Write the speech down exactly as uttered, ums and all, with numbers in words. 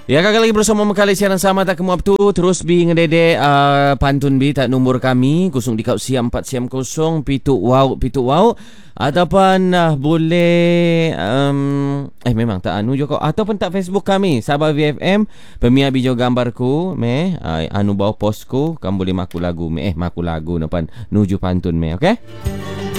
Ya, kakak lagi bersama Mekali siaran sama tak kemu tu terus bi ngedede uh, pantun bi tak nombor kami kosong di kau siam empat siam kosong pitu wow pitu wow ataupun uh, boleh um, eh memang tak anu jo kau ataupun tak Facebook kami Sabah V F M pemia bijo gambarku meh uh, anu bawa postku kamu boleh maku lagu meh eh maku lagu napan nuju pantun meh okey.